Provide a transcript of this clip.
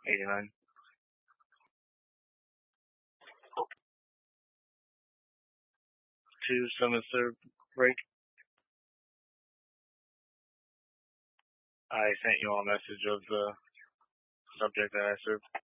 89. 2 serve break. I sent you all a message of the subject that I served.